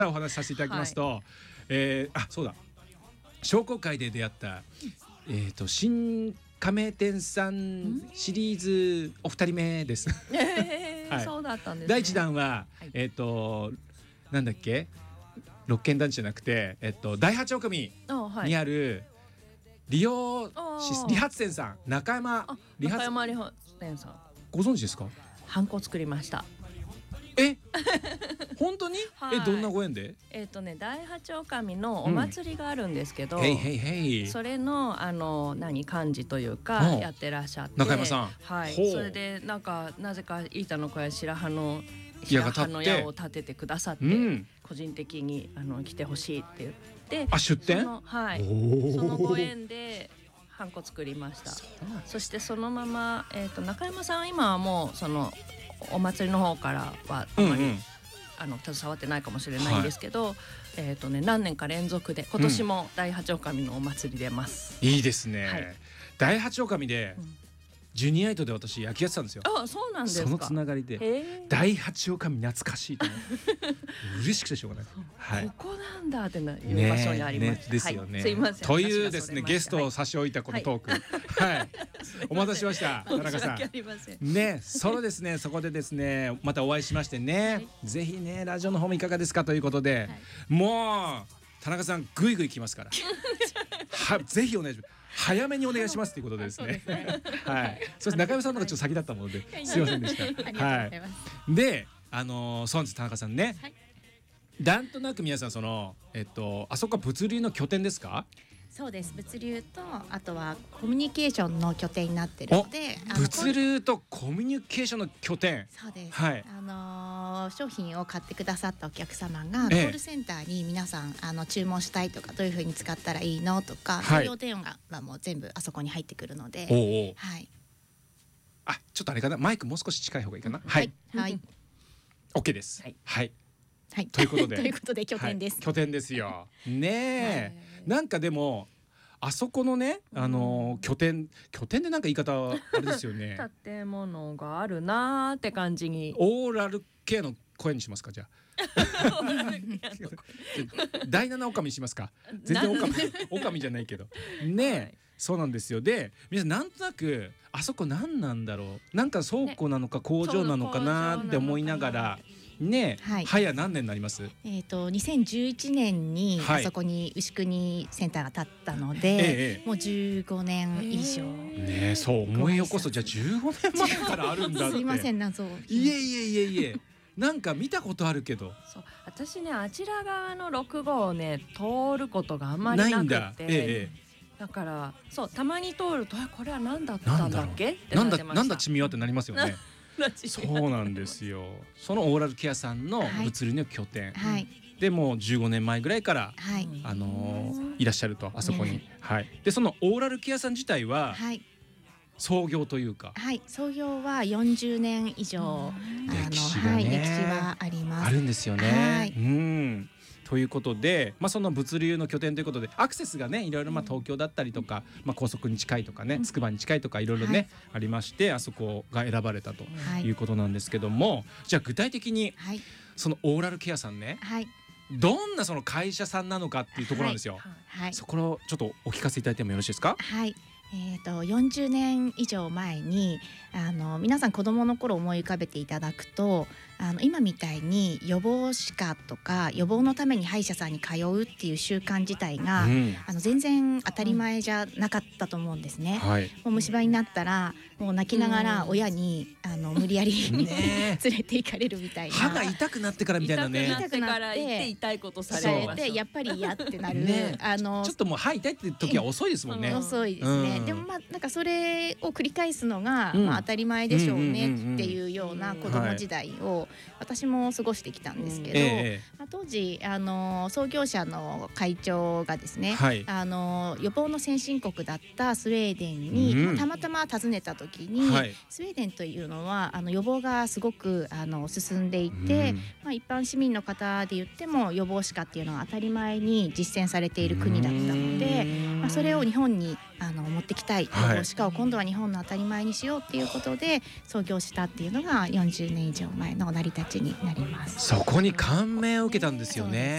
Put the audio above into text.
お話しさせていただきますと、そうだ、商工会で出会った、新加盟店さんシリーズお二人目です。はい、 そうだったんですね。 第一弾は、なんだっけ、六軒団地じゃなくて、第八女将にある理髪店さん、中山理髪店さん、 ご存知ですか？ ハンコ作りました。 本当に？ はい、 どんなご縁で？ 第八女将のお祭りがあるんですけど、それの幹事というかやってらっしゃって、 中山さん、 はい、それでなぜか板の小屋白羽の矢を立ててくださって、個人的に来てほしいって言って、 出店？ はい、そのご縁でハンコ作りました。そしてそのまま、中山さんは今はもうそのお祭りの方からはあまり、携わってないかもしれないんですけど、何年か連続で今年も第八女将のお祭り出ます。 いいですね。はい、第八女将で、ジュニアイトで私野球やってたんですよ。 そうなんですか。 そのつながりで第八女将懐かしいと思って嬉しくてしょうがない。はい、 ここなんだっていう場所にありました。 ですよね。 すいません。 というですね、ゲストを差し置いたこのトーク、はい、お待たせしました。田中さん。ね、ですね、そこでですね、またお会いしましてね、ぜひね、ラジオの方もいかがですかということで、もう田中さんぐいぐい来ますから、ぜひお願いします。早めにお願いしますということでですね。はい。そして中山さんのがちょっと先だったもので、すいませんでした。はい。で、そうです田中さんね。なんとなく皆さんあそこは物流の拠点ですか？ そうです。物流とあとはコミュニケーションの拠点になってるので、 物流とコミュニケーションの拠点。 そうです。 はい。 商品を買ってくださったお客様がコールセンターに皆さん注文したいとか、どういう風に使ったらいいのとか、そういうお電話がもう全部あそこに入ってくるので、はい。 ちょっとあれかな、マイクもう少し近い方がいいかな。 はい。 OK です。はい。 ということで拠点です。 拠点ですよ。ねえ、なんかでもあそこのね、拠点でなんか言い方あれですよね。 建物があるなーって感じに。 オーラルケアの声にしますか、じゃあ。第七女将にしますか。全然女将じゃないけど。ねえ、そうなんですよ。で、皆さんなんとなくあそこ何なんだろう。なんか倉庫なのか工場なのかなって思いながら。ね、早何年になります？ 2011年にあそこに牛久センターが建ったので、もう15年以上。 ね、そう思い起こすと、じゃあ15年前からあるんだって。 すいません、謎。 いえ。なんか見たことあるけど。 そう、私ね、あちら側の6号をね通ることがあんまりなくて。だからそう、たまに通るとこれは何だったんだっけってなってました。 なんだチミはってなりますよね。そうなんですよ。そのオーラルケアさんの物流の拠点、でもう15年前ぐらいから、いらっしゃると、あそこに。でそのオーラルケアさん自体は、創業というか、 創業は40年以上歴史はあります。 あるんですよね。ということで、その物流の拠点ということで、アクセスがね、いろいろ東京だったりとか、高速に近いとかね、つくばに近いとかいろいろね、ありまして、あそこが選ばれたということなんですけども、じゃあ具体的にそのオーラルケアさんね、どんなその会社さんなのかっていうところなんですよ。そこをちょっとお聞かせいただいてもよろしいですか？ 40年以上前に皆さん子どもの頃思い浮かべていただくと、今みたいに予防歯科とか予防のために歯医者さんに通うっていう習慣自体が、全然当たり前じゃなかったと思うんですね。もう虫歯になったらもう泣きながら親に無理やり連れて行かれるみたいな。 歯が痛くなってからみたいなね。 痛くなって痛いことされて、やっぱり嫌ってなる。 ちょっともう歯痛いって時は遅いですもんね。 遅いですね。でもなんかそれを繰り返すのが当たり前でしょうねっていうような子供時代を私も過ごしてきたんですけど、当時創業者の会長がですね、予防の先進国だったスウェーデンにたまたま訪ねた時に、スウェーデンというのは予防がすごく進んでいて、一般市民の方で言っても予防歯科っていうのは当たり前に実践されている国だったので、それを日本に持ってきたい、予防歯科を今度は日本の当たり前にしようっていうことで創業したっていうのが40年以上前のり立ちになります。 そこに感銘を受けたんですよね。